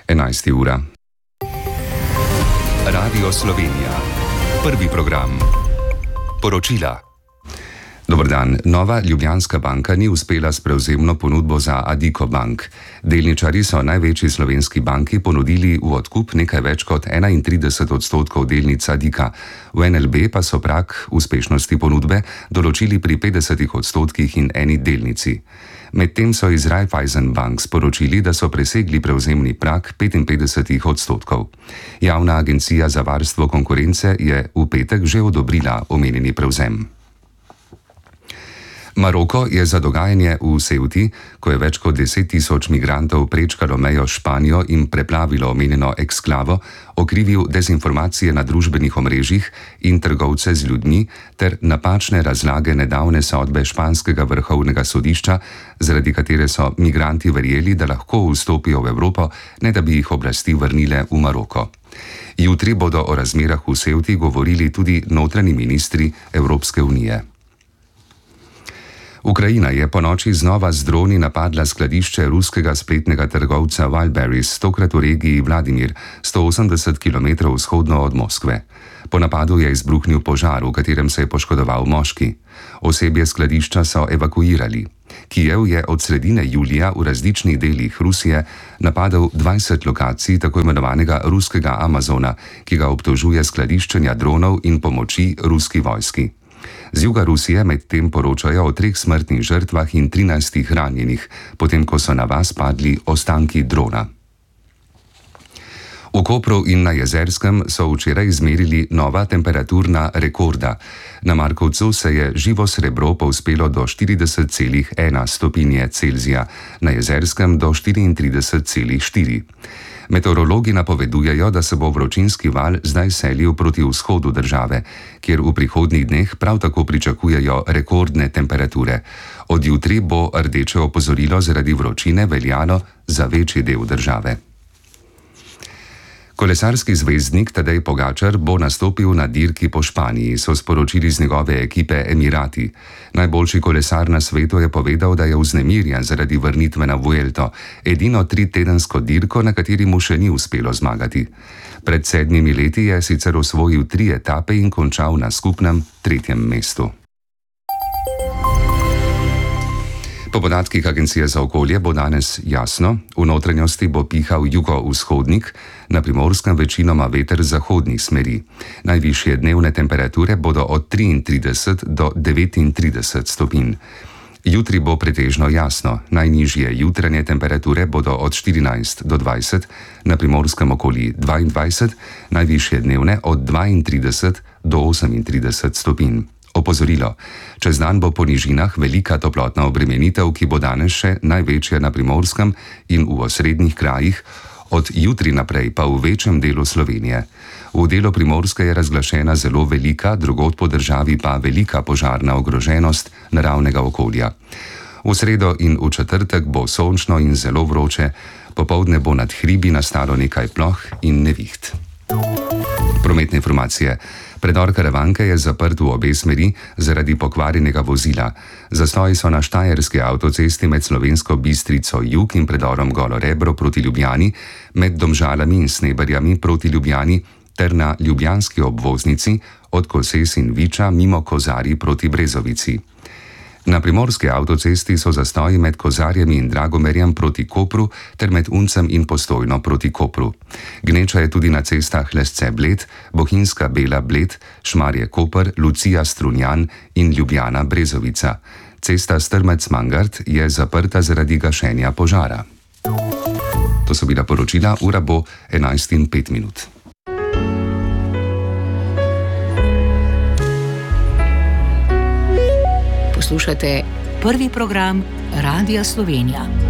11. ura. Radio Slovenija. Prvi program. Poročila. Dober dan. Nova Ljubljanska banka ni uspela s prevzemno ponudbo za Addiko Bank. Delničarji so največji slovenski banki ponudili v odkup nekaj več kot 31% delnic Addika. V NLB pa so prag uspešnosti ponudbe določili pri 50% in eni delnici. Medtem so iz Raiffeisen Bank sporočili, da so presegli prevzemni prag 55%. Javna agencija za varstvo konkurence je v petek že odobrila omenjeni prevzem. Maroko je za dogajanje v Ceuti, ko je več kot 10 tisoč migrantov prečkalo mejo Španijo in preplavilo omenjeno eksklavo, okrivil dezinformacije na družbenih omrežjih in trgovce z ljudmi ter napačne razlage nedavne sodbe španskega vrhovnega sodišča, zaradi katere so migranti verjeli, da lahko vstopijo v Evropo, ne da bi jih oblasti vrnile v Maroko. Jutri bodo o razmerah v Ceuti govorili tudi notranji ministri Evropske unije. Ukrajina je ponoči znova z droni napadla skladišče ruskega spletnega trgovca Wildberries, tokrat v regiji Vladimir, 180 km vzhodno od Moskve. Po napadu je izbruhnil požar, v katerem se je poškodoval moški. Osebje skladišča so evakuirali. Kijev je od sredine julija v različnih delih Rusije napadel 20 lokacij tako imenovanega ruskega Amazona, ki ga obtožuje skladiščenja dronov in pomoči ruski vojski. Z juga Rusije medtem poročajo o 3 smrtnih žrtvah in 13 ranjenih, potem ko so na vas padli ostanki drona. V Kopru in na Jezerskem so včeraj izmerili nova temperaturna rekorda. Na Markovcu se je živo srebro povzpelo do 40,1 stopinje Celzija, na Jezerskem do 34,4. Meteorologi napovedujejo, da se bo vročinski val zdaj selil proti vzhodu države, kjer v prihodnjih dneh prav tako pričakujejo rekordne temperature. Od jutri bo rdeče opozorilo zaradi vročine veljalo za večji del države. Kolesarski zvezdnik Tadej Pogačar bo nastopil na dirki po Španiji, so sporočili z njegove ekipe Emirati. Najboljši kolesar na svetu je povedal, da je vznemirjen zaradi vrnitve na Vuelto, edino 3-tedensko dirko, na kateri mu še ni uspelo zmagati. Pred 7 leti je sicer osvojil 3 etape in končal na skupnem 3. mestu. Po podatkih Agencije za okolje bo danes jasno, v notranjosti bo pihal jugovzhodnik, na Primorskem večinoma veter zahodnih smeri. Najvišje dnevne temperature bodo od 33 do 39 stopinj. Jutri bo pretežno jasno, najnižje jutranje temperature bodo od 14 do 20, na Primorskem okoli 22, najvišje dnevne od 32 do 38 stopinj. Opozorilo. Čez dan bo po nižinah velika toplotna obremenitev, ki bo danes še največja na Primorskem in v osrednjih krajih, od jutri naprej pa v večjem delu Slovenije. V delu Primorske je razglašena zelo velika, drugod po državi pa velika požarna ogroženost naravnega okolja. V sredo in v četrtek bo sončno in zelo vroče, popoldne bo nad hribi nastalo nekaj ploh in neviht. Prometne informacije. Predor Karavanke je zaprt v obe smeri zaradi pokvarjenega vozila. Zastoji so na štajerski avtocesti med Slovensko Bistrico jug in predorom Golo Rebro proti Ljubljani, med Domžalami in Sneberjami proti Ljubljani ter na ljubljanski obvoznici od Koses in Viča mimo Kozarij proti Brezovici. Na primorski avtocesti so zastoji med Kozarjem in Dragomerjem proti Kopru ter med Uncem in Postojno proti Kopru. Gneča je tudi na cestah Lesce-Bled, Bohinjska Bela-Bled, Šmarje-Koper, Lucija-Strunjan in Ljubljana-Brezovica. Cesta Strmec-Mangart je zaprta zaradi gašenja požara. To so bila poročila, ura bo 11:05. Poslušate prvi program Radia Slovenija.